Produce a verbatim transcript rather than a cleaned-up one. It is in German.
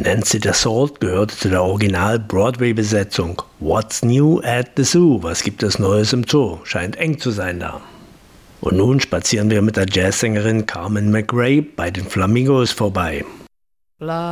Nancy Dessault gehörte zu der Original-Broadway-Besetzung. What's new at the zoo? Was gibt es Neues im Zoo? Scheint eng zu sein da. Und nun spazieren wir mit der Jazzsängerin Carmen McRae bei den Flamingos vorbei.